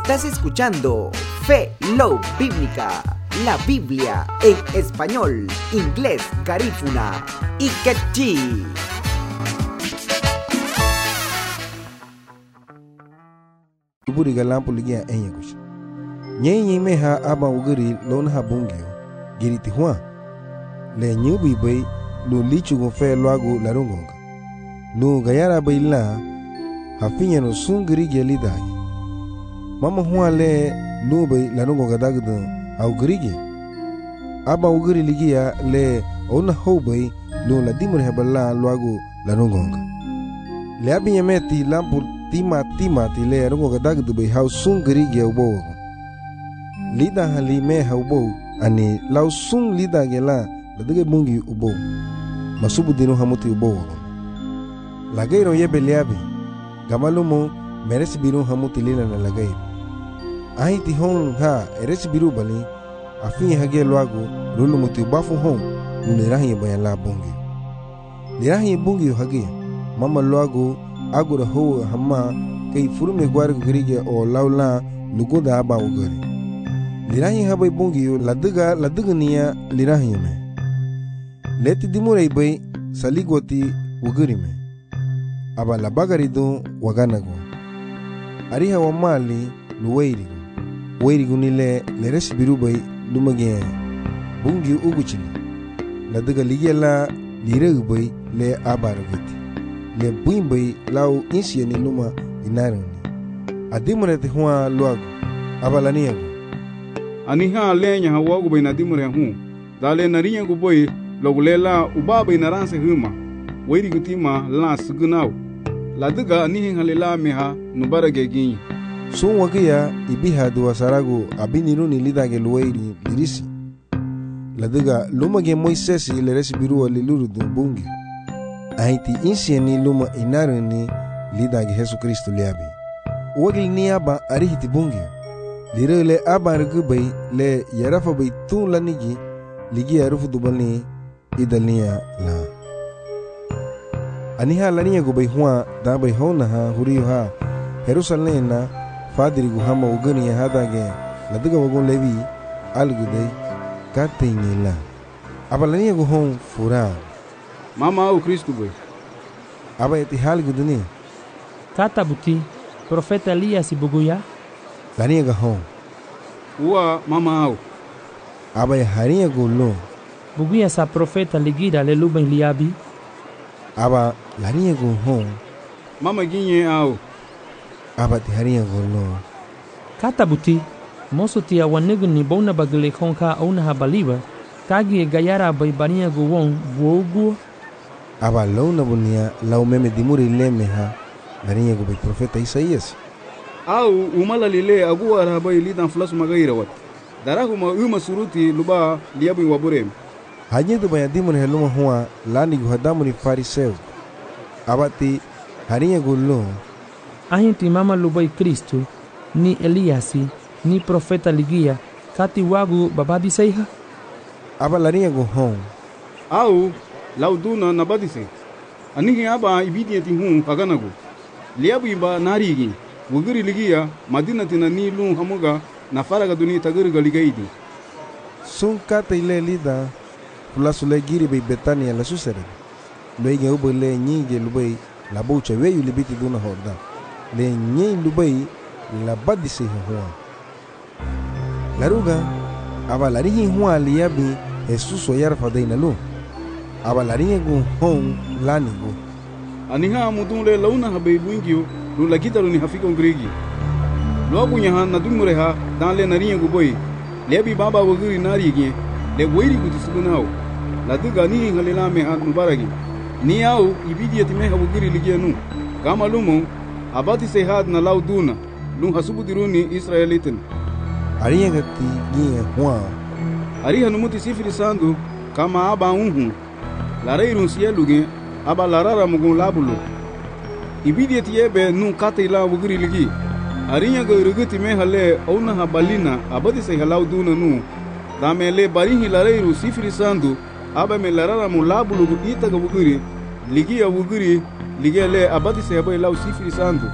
Estás escuchando Fe, Love Bíblica, la Biblia en español, inglés, garífuna y quechí. Iburi galampu ligia enya kush. Nyenye meha aba ugiri lona ha bungio. Giri tihwa. Le nyubi bay lu lichu gon fe loagu larungonga. Lu gayara bay la hafinya no sungiri geli dagi. Mama huwa le lu bay larungonga dagdun au girige. Aba ugiri ligia le ona ho bay lu la dimur hebala loagu larungonga. Le abinya meti lampu tima ti le rungo gadag du bay hau sung gerige ubo lida hali me haubo ani lau sung lida gela dadige bungi ubo masubu dinu hamuti ubo lagairo yebe liabi gamalumo meresi biru hamuti lila na lagairo ahi ti hon ha eresi biru bali afi hage loago lulu muti bafu hon nirahi bayan la bungi nirahi bungi hage mama loago agura ho hamma kay furume gwar gerige o laula nugoda aba ugari lirahi habay bungi ladiga niya lirahi me leti dimure bay saligoti ugari me aba labagari do waganago ariha wa mali luweirigu nile leres biru bay lumage bungi uguchili ladiga ligela liregu bay le abaragati le buimbay lau insia ni luma inarani adimure te hua luagu abalaniagu aniha lenya hawagu bay nadimure hu dale nariyagu boy logulela ubabay naranse huma wairi gutima la sugunau ladiga anihin halela meha nubarage ginyi sun wagia ibiha duwasaragu abiniruni lidage luwairi lirisi ladiga lumage moisesi leresi biruwa liluru bungi aiti insieni luma inarani lidagi Yesu Kristo liabi wagil ni aba arihiti bungi lirele aba rugubay le yarafa bay tun lanigi ligi yarufu dubani idalniya la aniha laniya gubay huwa dabay hona ha huriyo ha Jerusalem na fadiri guhama ugani hadage ladiga wagon levi alguday katenyela aba laniya guhon fura mama au Kristo boy aba eti hal guduni kata buti profeta Elias buguya laniya gahon uwa mama au aba hariya gullo buguya sa profeta ligira le luben liabi aba laniya guhon mama ginye au aba ti hariya gullo kata buti moso ti awanigu ni bona bagle konka ona habaliba kagi gayara bay bania guwon buogu aba launa bunia lau meme dimuri lemeha laniya gubay profeta Isaías au umala lile agu arabay lidan flas magaira wat darahuma uma suruti luba liabu waburem hajedu baya dimuri heluma huwa lani guhadamu ni fariseu abati hariya gullo ahinti mama lubai Kristo ni Eliasi ni profeta ligia kati wagu babadi seiha aba laniya guhon au lauduna nabadise anihi aba ibidiyati hu paganago liabu imba narigi wugiri ligia madinatina ni lu hamuga na faraga duni tagirga ligaidi sun kata ile lida fulasule giri bay Betania la susere loige ubo le nyige lubay la bucha weyu libiti duna horda le nyei lubay la badise huwa laruga aba larihi huwa liabi Jesus yarfa deina lu aba larihi gu hon lanigu aniha mudunle launa habay buingio lu lagita lu ni hafika ungrigi loagu nyaha na dumure ha dan le nariya gu boy lebi baba wugiri narigi le wairi gu tisugunao la duga ni ngalela me ha mubaragi ni au ibidiyati me ha wugiri ligienu kama lumo abati se had na lauduna lu hasubu diruni Israelitin ariya gati gie huwa ariha numuti sifiri sandu kama aba unhu la reirun sieluge aba larara mugun labulu ibidiyati yebe nu katila wugiri ligi ariya ga ruguti me hale auna habalina abati se halauduna nu damele barihi la reiru sifiri sandu aba me larara mu labulu ita ga wugiri ligi ya wugiri ligele abati se habai lau sifiri sandu